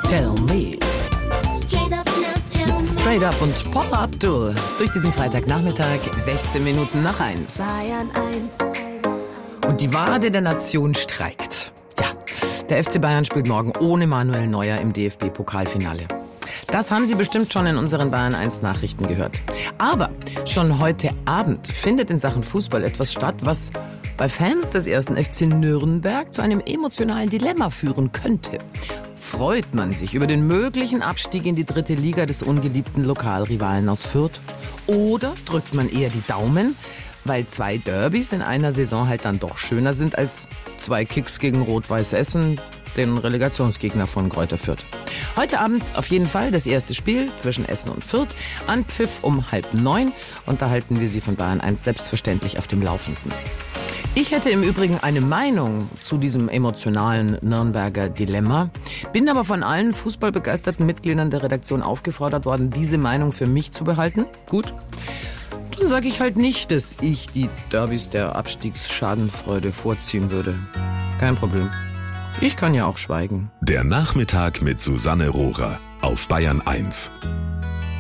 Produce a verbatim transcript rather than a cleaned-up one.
Tell Me. Straight Up und Paula Abdul durch diesen Freitagnachmittag, sechzehn Minuten nach eins. Bayern eins. Und die Wade der Nation streikt. Ja, der F C Bayern spielt morgen ohne Manuel Neuer im D F B-Pokalfinale. Das haben Sie bestimmt schon in unseren Bayern eins Nachrichten gehört. Aber schon heute Abend findet in Sachen Fußball etwas statt, was bei Fans des ersten F C Nürnberg zu einem emotionalen Dilemma führen könnte. Freut man sich über den möglichen Abstieg in die dritte Liga des ungeliebten Lokalrivalen aus Fürth? Oder drückt man eher die Daumen, weil zwei Derbys in einer Saison halt dann doch schöner sind als zwei Kicks gegen Rot-Weiß Essen, den Relegationsgegner von Greuther Fürth. Heute Abend auf jeden Fall das erste Spiel zwischen Essen und Fürth. Anpfiff um halb neun. Und da halten wir Sie von Bayern eins selbstverständlich auf dem Laufenden. Ich hätte im Übrigen eine Meinung zu diesem emotionalen Nürnberger Dilemma, bin aber von allen fußballbegeisterten Mitgliedern der Redaktion aufgefordert worden, diese Meinung für mich zu behalten. Gut, dann sage ich halt nicht, dass ich die Derbys der Abstiegsschadenfreude vorziehen würde. Kein Problem. Ich kann ja auch schweigen. Der Nachmittag mit Susanne Rohrer auf Bayern eins.